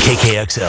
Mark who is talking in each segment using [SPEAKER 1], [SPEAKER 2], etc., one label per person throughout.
[SPEAKER 1] KKXL.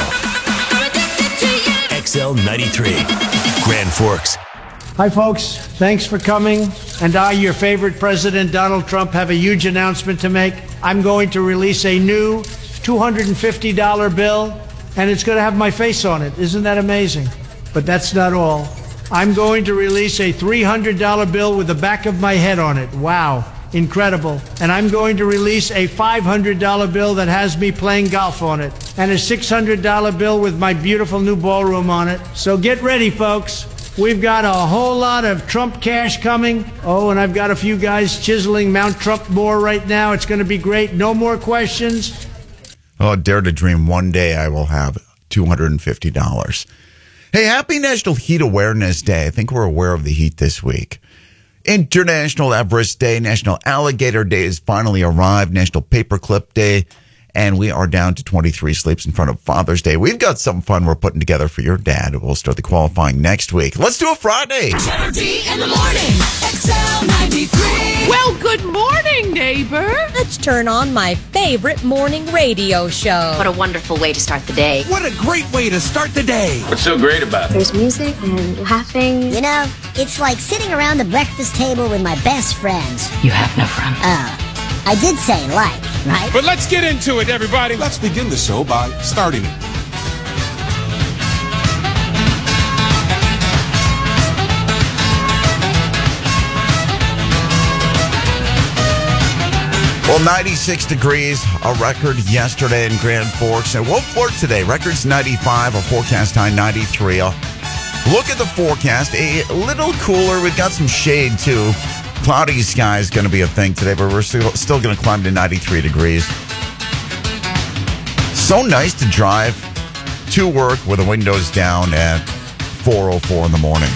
[SPEAKER 1] XL 93. Grand Forks.
[SPEAKER 2] Hi, folks. Thanks for coming. And I, your favorite president, Donald Trump, have a huge announcement to make. I'm going to release a new $250 bill, and it's going to have my face on it. Isn't that amazing? But that's not all. I'm going to release a $300 bill with the back of my head on it. Wow. Incredible. And I'm going to release a $500 bill that has me playing golf on it, and a $600 bill with my beautiful new ballroom on it. So get ready, folks. We've got a whole lot of Trump cash coming. Oh, and I've got a few guys chiseling Mount Trump more right now. It's going to be great. No more questions.
[SPEAKER 3] Oh, dare to dream one day I will have $250. Hey, happy National Heat Awareness Day. I think we're aware of the heat this week. International Everest Day, National Alligator Day has finally arrived, National Paperclip Day, and we are down to 23 sleeps in front of Father's Day. We've got some fun we're putting together for your dad. We'll start the qualifying next week. Let's do a Friday.
[SPEAKER 4] Trevor D in the morning, XL 93.
[SPEAKER 5] Well, good morning, neighbor.
[SPEAKER 6] Let's turn on my favorite morning radio show.
[SPEAKER 7] What a wonderful way to start the day.
[SPEAKER 8] What a great way to start the day.
[SPEAKER 9] What's so great about it?
[SPEAKER 10] There's music and laughing.
[SPEAKER 11] You know, it's like sitting around the breakfast table with my best friends.
[SPEAKER 7] You have no friends.
[SPEAKER 11] I did say like, right?
[SPEAKER 8] But let's get into it, everybody. Let's begin the show by starting it.
[SPEAKER 3] Well, 96 degrees, a record yesterday in Grand Forks. And we'll flirt today. Record's 95, a forecast high 93. Look at the forecast. A little cooler. We've got some shade, too. Cloudy sky is going to be a thing today, but we're still going to climb to 93 degrees. So nice to drive to work with the windows down at 4:04 in the morning.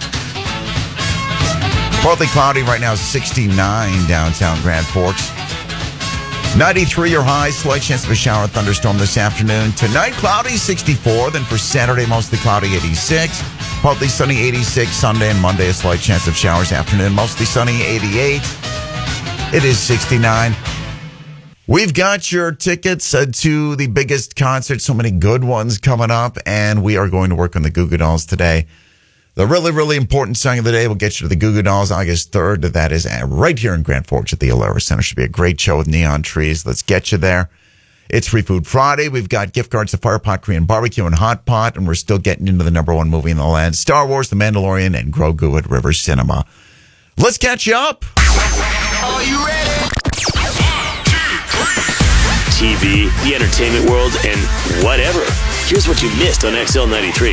[SPEAKER 3] Partly cloudy right now, 69 downtown Grand Forks. 93 your high, slight chance of a shower or thunderstorm this afternoon. Tonight, cloudy, 64. Then for Saturday, mostly cloudy, 86. Partly sunny, 86. Sunday and Monday, a slight chance of showers. Afternoon, mostly sunny, 88. It is 69. We've got your tickets to the biggest concert. So many good ones coming up. And we are going to work on the Goo Goo Dolls today. The really, really important song of the day will get you to the Goo Goo Dolls August 3rd. That is right here in Grand Forks at the Alara Center. Should be a great show with neon trees. Let's get you there. It's Free Food Friday. We've got gift cards to Firepot Korean Barbecue and Hot Pot, and we're still getting into the number one movie in the land, Star Wars, The Mandalorian, and Grogu at River Cinema. Let's catch you up.
[SPEAKER 1] Are you ready? 1, 2, 3. TV, the entertainment world, and whatever. Here's what you missed on XL 93.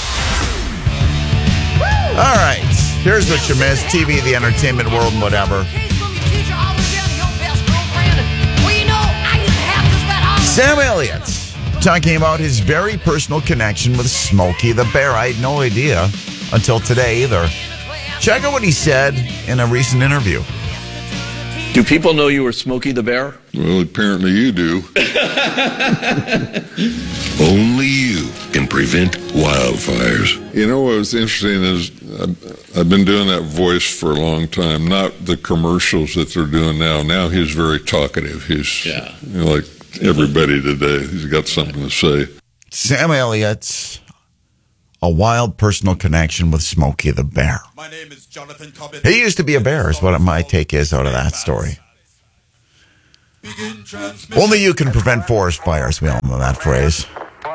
[SPEAKER 3] All right. Here's what you missed. TV, the entertainment world, and whatever. Sam Elliott talking about his very personal connection with Smokey the Bear. I had no idea until today either. Check out what he said in a recent interview.
[SPEAKER 9] Do people know you were Smokey the Bear?
[SPEAKER 12] Well, apparently you do. Only you can prevent wildfires. You know what was interesting is I've been doing that voice for a long time, not the commercials that they're doing now. Now he's very talkative. He's like everybody today. He's got something to say.
[SPEAKER 3] Sam Elliott, a wild personal connection with Smokey the Bear.
[SPEAKER 13] My name is Jonathan Cobbett.
[SPEAKER 3] He used to be a bear is what my take is out of that story. Only you can prevent forest fires. We all know that phrase.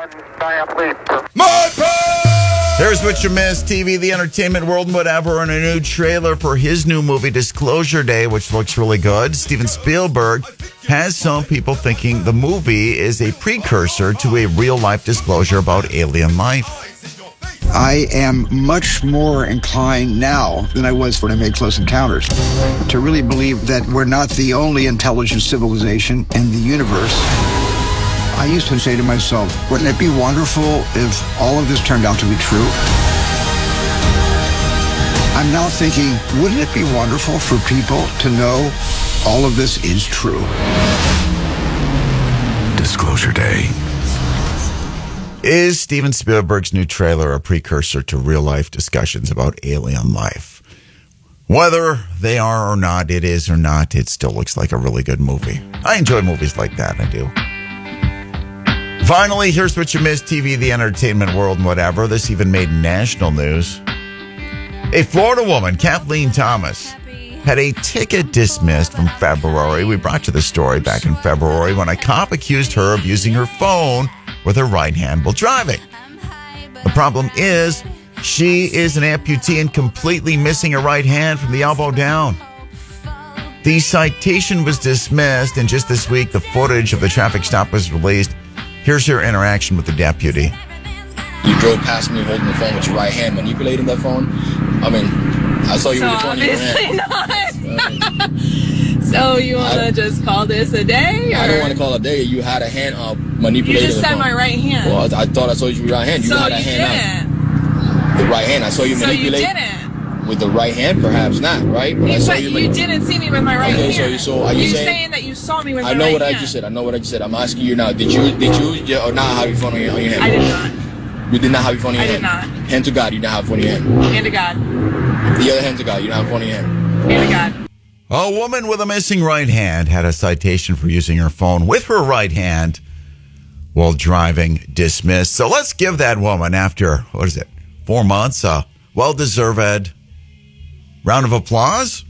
[SPEAKER 3] Here's what you missed. TV, the entertainment world, and whatever, and a new trailer for his new movie, Disclosure Day, which looks really good. Steven Spielberg has some people thinking the movie is a precursor to a real-life disclosure about alien life.
[SPEAKER 14] I am much more inclined now than I was when I made Close Encounters to really believe that we're not the only intelligent civilization in the universe. I used to say to myself, wouldn't it be wonderful if all of this turned out to be true? I'm now thinking, wouldn't it be wonderful for people to know all of this is true?
[SPEAKER 12] Disclosure Day.
[SPEAKER 3] Is Steven Spielberg's new trailer a precursor to real-life discussions about alien life? Whether they are or not, it is or not, it still looks like a really good movie. I enjoy movies like that, I do. Finally, here's what you missed, TV, the entertainment world, and whatever. This even made national news. A Florida woman, Kathleen Thomas, had a ticket dismissed from February. We brought you the story back in February when a cop accused her of using her phone with her right hand while driving. The problem is she is an amputee and completely missing her right hand from the elbow down. The citation was dismissed, and just this week, the footage of the traffic stop was released. Here's her interaction with the deputy.
[SPEAKER 15] You drove past me holding the phone with your right hand, manipulating that phone. I mean, I saw you with the phone in your hand.
[SPEAKER 5] Not. So you want to just call this a day? Or?
[SPEAKER 15] I don't want to call it a day. You had a hand manipulating.
[SPEAKER 5] You just said my right hand.
[SPEAKER 15] Well, I thought I saw you with your right hand. You had a hand out. The right hand. I saw you manipulate.
[SPEAKER 5] So you didn't.
[SPEAKER 15] With the right hand, perhaps not, right? But
[SPEAKER 5] you didn't see me with my right hand.
[SPEAKER 15] So are you
[SPEAKER 5] saying that you saw me with my right hand?
[SPEAKER 15] I know what I just said. I'm asking you now. Did you or not have your phone on your hand?
[SPEAKER 5] I did not.
[SPEAKER 15] You did not have your phone in your hand?
[SPEAKER 5] I did not.
[SPEAKER 15] Hand to God, you didn't have your phone in your hand?
[SPEAKER 5] Hand to God.
[SPEAKER 15] The other hand to God, you didn't have your phone in your hand?
[SPEAKER 5] Hand to God.
[SPEAKER 3] A woman with a missing right hand had a citation for using her phone with her right hand while driving dismissed. So let's give that woman, after, 4 months, a well-deserved round of applause.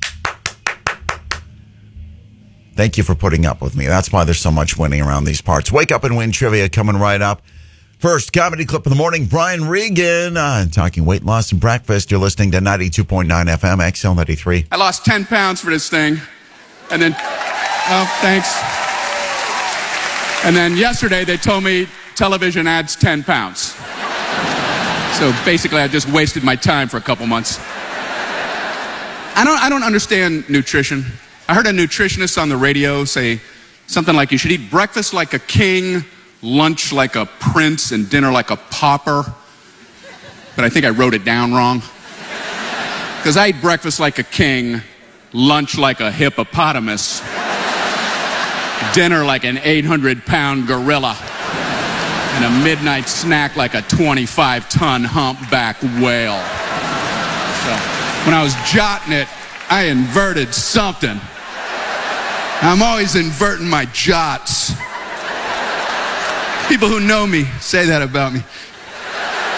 [SPEAKER 3] Thank you for putting up with me. That's why there's so much winning around these parts. Wake up and win trivia coming right up. First, comedy clip of the morning, Brian Regan, talking weight loss and breakfast. You're listening to 92.9 FM, XL 93.
[SPEAKER 8] I lost 10 pounds for this thing. And then, thanks. And then yesterday they told me television adds 10 pounds. So basically I just wasted my time for a couple months. I don't understand nutrition. I heard a nutritionist on the radio say something like you should eat breakfast like a king, lunch like a prince, and dinner like a pauper. But I think I wrote it down wrong. Because I eat breakfast like a king, lunch like a hippopotamus, dinner like an 800-pound gorilla, and a midnight snack like a 25-ton humpback whale. So when I was jotting it, I inverted something. I'm always inverting my jots. People who know me say that about me.